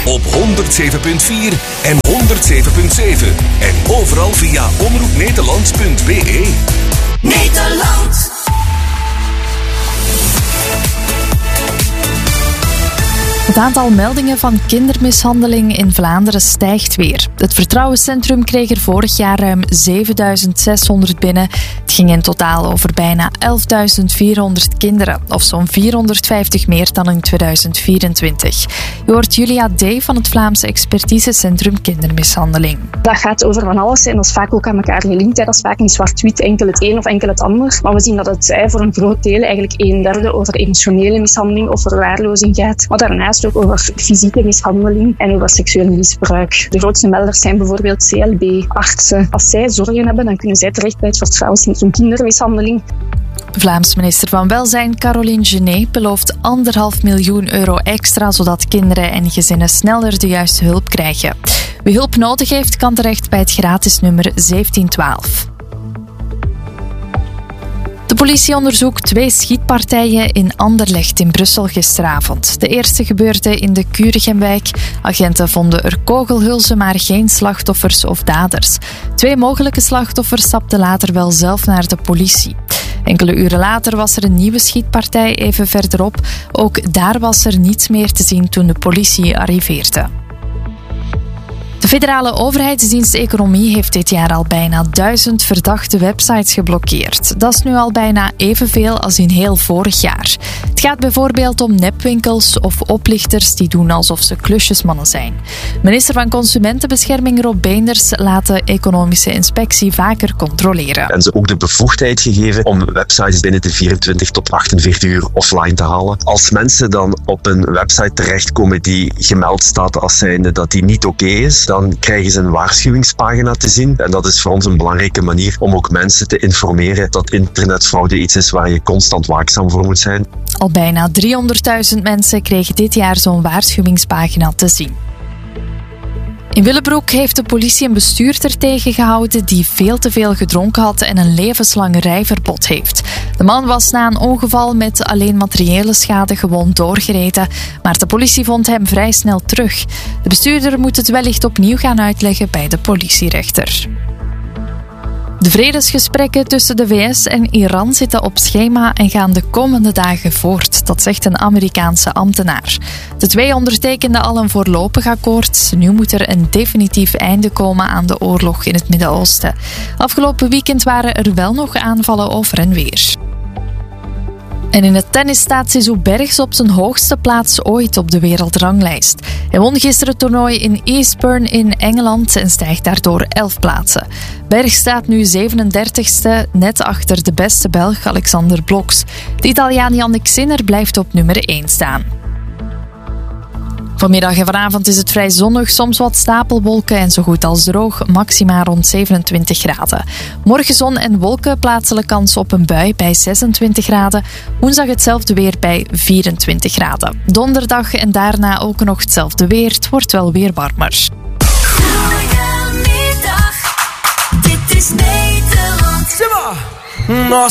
op 107.4 en 107.7. En overal via omroepnederland.be. Nederland. Het aantal meldingen van kindermishandeling in Vlaanderen stijgt weer. Het Vertrouwenscentrum kreeg er vorig jaar ruim 7.600 binnen. Het ging in totaal over bijna 11.400 kinderen, of zo'n 450 meer dan in 2024. Je hoort Julia D. van het Vlaamse expertisecentrum kindermishandeling. Dat gaat over van alles en dat is vaak ook aan elkaar gelinkt. Dat is vaak niet zwart-wit, enkel het een of enkel het ander. Maar we zien dat het voor een groot deel, eigenlijk 1/3, over emotionele mishandeling of verwaarlozing gaat. Maar daarnaast ook over fysieke mishandeling en over seksueel misbruik. De grootste melders zijn bijvoorbeeld CLB, artsen. Als zij zorgen hebben, dan kunnen zij terecht bij het Vertrouwenscentrum kindermishandeling. Vlaams minister van Welzijn Caroline Genet belooft 1,5 miljoen euro extra, zodat kinderen en gezinnen sneller de juiste hulp krijgen. Wie hulp nodig heeft, kan terecht bij het gratis nummer 1712. De politie onderzoekt 2 schietpartijen in Anderlecht in Brussel gisteravond. De eerste gebeurde in de Curigemwijk. Agenten vonden er kogelhulzen, maar geen slachtoffers of daders. 2 mogelijke slachtoffers stapten later wel zelf naar de politie. Enkele uren later was er een nieuwe schietpartij even verderop. Ook daar was er niets meer te zien toen de politie arriveerde. De federale overheidsdienst Economie heeft dit jaar al bijna 1000 verdachte websites geblokkeerd. Dat is nu al bijna evenveel als in heel vorig jaar. Het gaat bijvoorbeeld om nepwinkels of oplichters die doen alsof ze klusjesmannen zijn. Minister van Consumentenbescherming Rob Beenders laat de economische inspectie vaker controleren. En ze ook de bevoegdheid gegeven om websites binnen de 24 tot 48 uur offline te halen. Als mensen dan op een website terechtkomen die gemeld staat als zijnde dat die niet oké is, dan krijgen ze een waarschuwingspagina te zien. En dat is voor ons een belangrijke manier om ook mensen te informeren dat internetfraude iets is waar je constant waakzaam voor moet zijn. Al bijna 300.000 mensen kregen dit jaar zo'n waarschuwingspagina te zien. In Willebroek heeft de politie een bestuurder tegengehouden die veel te veel gedronken had en een levenslang rijverbod heeft. De man was na een ongeval met alleen materiële schade gewoon doorgereden, maar de politie vond hem vrij snel terug. De bestuurder moet het wellicht opnieuw gaan uitleggen bij de politierechter. De vredesgesprekken tussen de VS en Iran zitten op schema en gaan de komende dagen voort, dat zegt een Amerikaanse ambtenaar. De 2 ondertekenden al een voorlopig akkoord. Nu moet er een definitief einde komen aan de oorlog in het Midden-Oosten. Afgelopen weekend waren er wel nog aanvallen over en weer. En in het tennis staat Zizou Bergs op zijn hoogste plaats ooit op de wereldranglijst. Hij won gisteren het toernooi in Eastbourne in Engeland en stijgt daardoor 11 plaatsen. Bergs staat nu 37ste, net achter de beste Belg Alexander Bloks. De Italiaan Jannik Sinner blijft op nummer 1 staan. Vanmiddag en vanavond is het vrij zonnig, soms wat stapelwolken en zo goed als droog, maxima rond 27 graden. Morgen zon en wolken, plaatselijk kans op een bui bij 26 graden. Woensdag hetzelfde weer bij 24 graden. Donderdag en daarna ook nog hetzelfde weer, het wordt wel weer warmer. Goedemiddag, dit is Nederland.